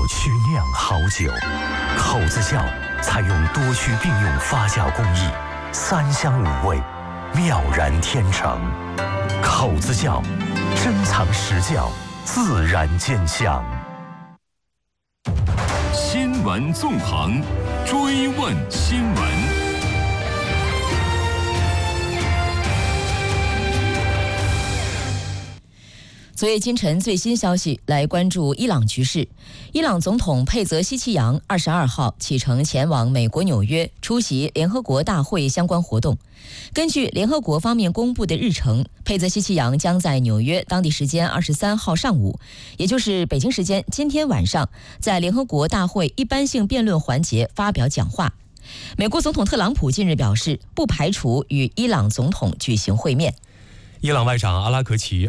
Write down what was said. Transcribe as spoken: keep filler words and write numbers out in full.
区酿好酒。口子窖采用多区并用发酵工艺，三香五味，妙然天成。口子窖，珍藏实窖，自然见香。 新闻纵横，追问新闻。 昨夜今晨最新消息，来关注伊朗局势。伊朗总统佩泽希奇扬二十二号启程前往美国纽约出席联合国大会相关活动。根据联合国方面公布的日程，佩泽希奇扬将在纽约当地时间二十三号上午，也就是北京时间今天晚上，在联合国大会一般性辩论环节发表讲话。美国总统特朗普近日表示，不排除与伊朗总统举行会面。 伊朗外长阿拉格齐